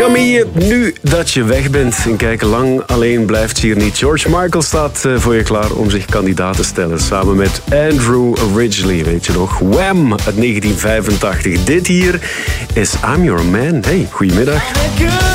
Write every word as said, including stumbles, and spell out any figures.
Camille, nu dat je weg bent en kijk, lang alleen blijft ze hier niet. George Michael staat uh, voor je klaar om zich kandidaat te stellen. Samen met Andrew Ridgeley, weet je nog. Wham! Uit negentien vijfentachtig. Dit hier is I'm Your Man. Hey, goedemiddag.